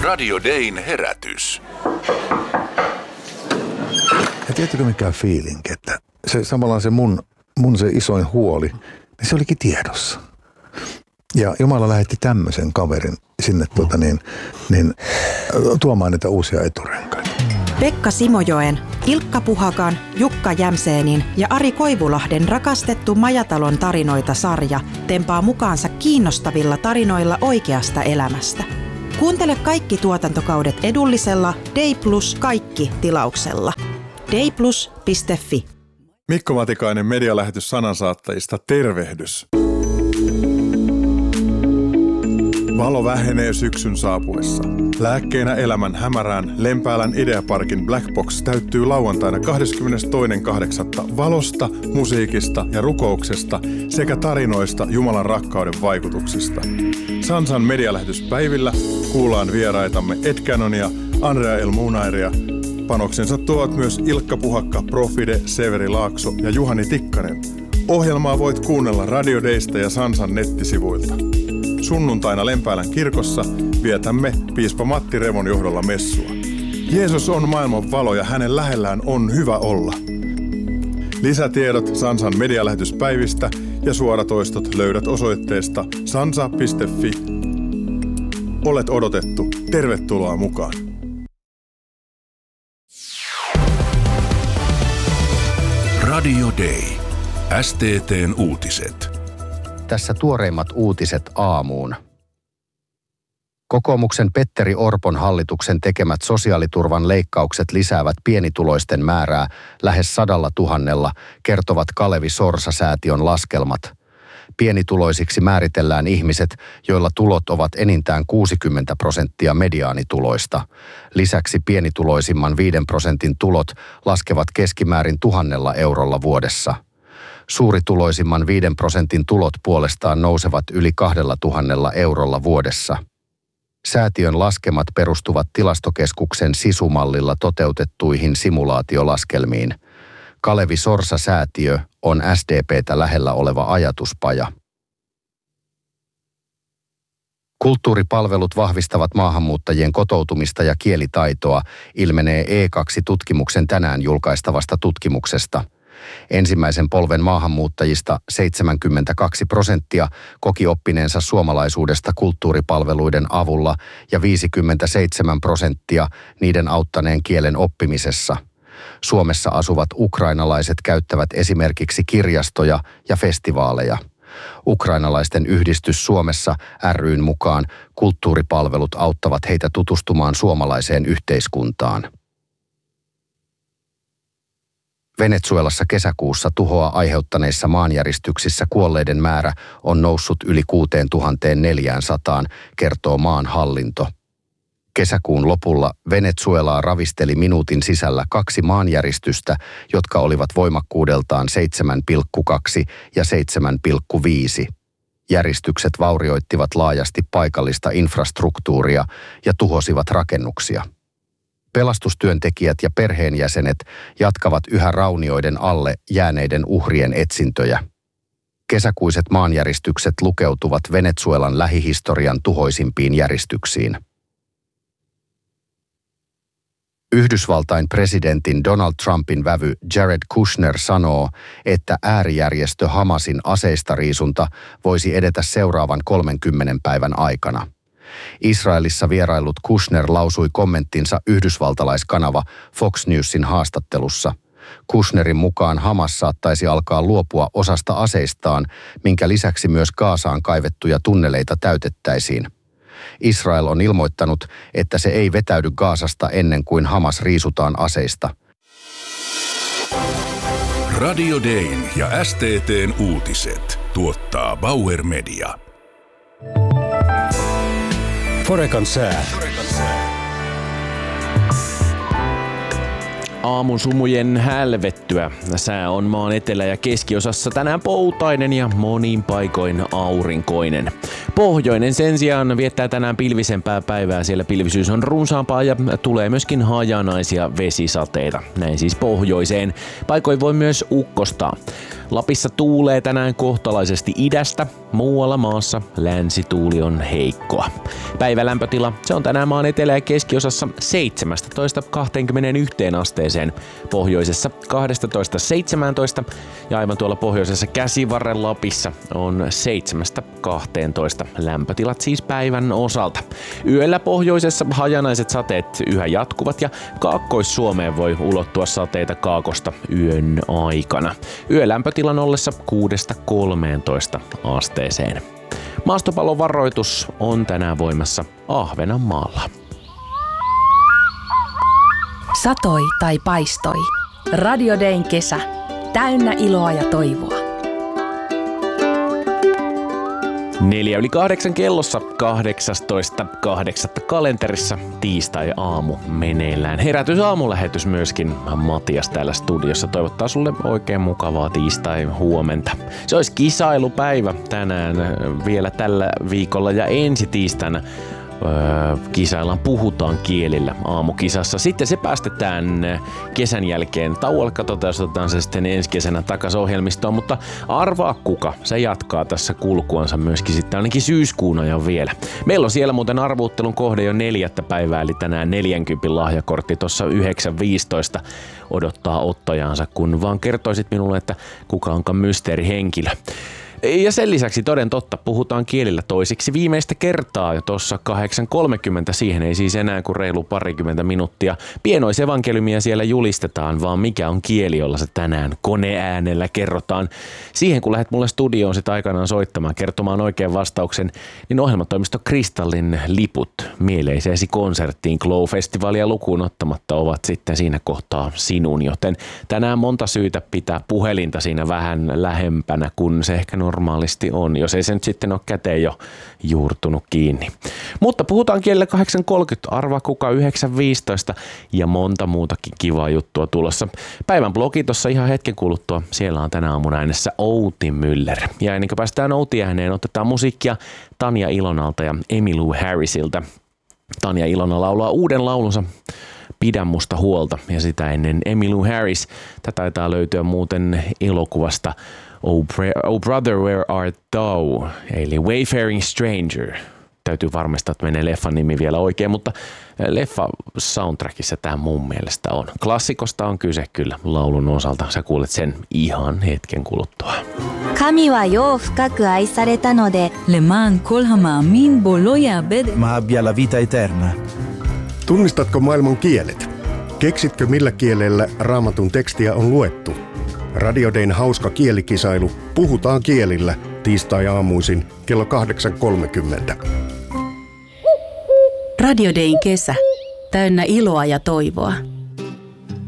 Radio Dayn herätys. Ja tiedätkö mikä fiilinki, että se samalla se mun se isoin huoli, niin se olikin tiedossa. Ja Jumala lähetti tämmöisen kaverin sinne tuomaan niitä uusia eturenkaita. Pekka Simojoen, Ilkka Puhakan, Jukka Jämseenin ja Ari Koivulahden rakastettu Majatalon tarinoita-sarja tempaa mukaansa kiinnostavilla tarinoilla oikeasta elämästä. Kuuntele kaikki tuotantokaudet edullisella Day Plus kaikki -tilauksella. dayplus.fi. Mikko Matikainen medialähetys sanansaattajista, tervehdys. Valo vähenee syksyn saapuessa. Lääkkeenä elämän hämärään Lempäälän Ideaparkin Black Box täyttyy lauantaina 22.8. valosta, musiikista ja rukouksesta sekä tarinoista Jumalan rakkauden vaikutuksista. Sansan medialähetyspäivillä kuullaan vieraitamme Ed Cannonia, Andrea El Munairia. Panoksensa tuovat myös Ilkka Puhakka, Profide, Severi Laakso ja Juhani Tikkanen. Ohjelmaa voit kuunnella Radio Daysta ja Sansan nettisivuilta. Sunnuntaina Lempäälän kirkossa vietämme piispa Matti Revon johdolla messua. Jeesus on maailman valo ja hänen lähellään on hyvä olla. Lisätiedot Sansan medialähetyspäivistä ja suoratoistot löydät osoitteesta sansa.fi. Olet odotettu. Tervetuloa mukaan. Radio Day. STT:n uutiset. Tässä tuoreimmat uutiset aamuun. Kokoomuksen Petteri Orpon hallituksen tekemät sosiaaliturvan leikkaukset lisäävät pienituloisten määrää lähes 100 000, kertovat Kalevi Sorsa-säätiön laskelmat. Pienituloisiksi määritellään ihmiset, joilla tulot ovat enintään 60% mediaanituloista. Lisäksi pienituloisimman 5% tulot laskevat keskimäärin 1 000 eurolla vuodessa. Suurituloisimman 5% tulot puolestaan nousevat yli 2 000 eurolla vuodessa. Säätiön laskemat perustuvat Tilastokeskuksen SISU-mallilla toteutettuihin simulaatiolaskelmiin. Kalevi Sorsa-säätiö on SDP:tä lähellä oleva ajatuspaja. Kulttuuripalvelut vahvistavat maahanmuuttajien kotoutumista ja kielitaitoa, ilmenee E2-tutkimuksen tänään julkaistavasta tutkimuksesta. Ensimmäisen polven maahanmuuttajista 72% koki oppineensa suomalaisuudesta kulttuuripalveluiden avulla ja 57% niiden auttaneen kielen oppimisessa. Suomessa asuvat ukrainalaiset käyttävät esimerkiksi kirjastoja ja festivaaleja. Ukrainalaisten yhdistys Suomessa ry:n mukaan kulttuuripalvelut auttavat heitä tutustumaan suomalaiseen yhteiskuntaan. Venezuelassa kesäkuussa tuhoa aiheuttaneissa maanjäristyksissä kuolleiden määrä on noussut yli 6400, kertoo maan hallinto. Kesäkuun lopulla Venezuelaa ravisteli minuutin sisällä 2 maanjäristystä, jotka olivat voimakkuudeltaan 7,2 ja 7,5. Järistykset vaurioittivat laajasti paikallista infrastruktuuria ja tuhosivat rakennuksia. Pelastustyöntekijät ja perheenjäsenet jatkavat yhä raunioiden alle jääneiden uhrien etsintöjä. Kesäkuiset maanjäristykset lukeutuvat Venezuelan lähihistorian tuhoisimpiin järistyksiin. Yhdysvaltain presidentin Donald Trumpin vävy Jared Kushner sanoo, että äärijärjestö Hamasin aseistariisunta voisi edetä seuraavan 30 päivän aikana. Israelissa vierailut Kushner lausui kommenttinsa yhdysvaltalaiskanava Fox Newsin haastattelussa. Kushnerin mukaan Hamas saattaisi alkaa luopua osasta aseistaan, minkä lisäksi myös Gazaan kaivettuja tunneleita täytettäisiin. Israel on ilmoittanut, että se ei vetäydy Gazasta ennen kuin Hamas riisutaan aseista. Radio Dayn ja STT:n uutiset tuottaa Bauer Media. Forekan sää. Aamun sumujen hälvettyä. Sää on maan etelä- ja keskiosassa tänään poutainen ja monin paikoin aurinkoinen. Pohjoinen sen sijaan viettää tänään pilvisempää päivää. Siellä pilvisyys on runsaampaa ja tulee myöskin hajanaisia vesisateita. Näin siis pohjoiseen. Paikoin voi myös ukkostaa. Lapissa tuulee tänään kohtalaisesti idästä. Muualla maassa länsituuli on heikkoa. Päivälämpötila, se on tänään maan etelä- ja keskiosassa 17-21 asteeseen, pohjoisessa 12-17 ja aivan tuolla pohjoisessa Käsivarren Lapissa on 7-12 lämpötilat siis päivän osalta. Yöllä pohjoisessa hajanaiset sateet yhä jatkuvat ja Kaakkois-Suomeen voi ulottua sateita kaakosta yön aikana. Yölämpötilan ollessa 6-13 asteeseen. Maastopallon varoitus on tänään voimassa Ahvenanmaalla. Satoi tai paistoi. Radio Dayn kesä. Täynnä iloa ja toivoa. 7:04 kellossa 18.8. kalenterissa tiistai-aamu meneillään. Herätysaamulähetys myöskin. Matias täällä studiossa toivottaa sulle oikein mukavaa tiistai-huomenta. Se olisi kisailupäivä tänään vielä tällä viikolla ja ensi tiistaina kisaillaan Puhutaan kielillä aamukisassa. Sitten se päästetään kesän jälkeen tauolle, katsotaan, jos otetaan se sitten ensi kesänä takaisin ohjelmistoon, mutta arvaa kuka, se jatkaa tässä kulkuansa myöskin sitten ainakin syyskuun ajan vielä. Meillä on siellä muuten arvuuttelun kohde jo 4. päivää, eli tänään 40 lahjakortti tuossa 9.15 odottaa ottajansa, kun vaan kertoisit minulle, että kuka onkaan mysteerihenkilö. Ja sen lisäksi toden totta puhutaan kielillä toisiksi viimeistä kertaa ja tuossa 8.30, siihen ei siis enää kuin reilu parikymmentä minuuttia. Pienoisevankeliumia siellä julistetaan, vaan mikä on kieli, jolla se tänään koneäänellä kerrotaan. Siihen kun lähdet mulle studioon sit aikanaan soittamaan, kertomaan oikean vastauksen, niin ohjelmatoimisto Kristallin liput mieleiseesi konserttiin Glow-festivalia lukuun ottamatta ovat sitten siinä kohtaa sinun, joten tänään monta syytä pitää puhelinta siinä vähän lähempänä, kun se ehkä normaalisti on, jos ei se nyt sitten ole käteen jo juurtunut kiinni. Mutta puhutaan kielellä 8.30, arvaa kuka 9.15 ja monta muutakin kivaa juttua tulossa. Päivän blogi tuossa ihan hetken kuluttua. Siellä on tänä aamuna äänessä Outi Müller. Ja ennen kuin päästään Outi ääneen, otetaan musiikkia Tanja Ilonalta ja Emmylou Harrisilta. Tanja Ilona laulaa uuden laulunsa Pidä musta huolta ja sitä ennen Emmylou Harris. Tätä taitaa löytyä muuten elokuvasta Oh Brother, Where Art Thou, eli Wayfaring Stranger. Täytyy varmistaa, että menee leffan nimi vielä oikein, mutta leffa soundtrackissa tämä mun mielestä on. Klassikosta on kyse kyllä laulun osalta. Sä kuulet sen ihan hetken kuluttua. Kami wa jo fukaku aisareta node למען כל המאמין בו לא יאבד ma abbia la vita eterna. Tunnistatko maailman kielet? Keksitkö millä kielellä Raamatun tekstiä on luettu? Radio Dayn hauska kielikisailu Puhutaan kielillä tiistai-aamuisin kello 8.30. Radio Dayn kesä. Täynnä iloa ja toivoa.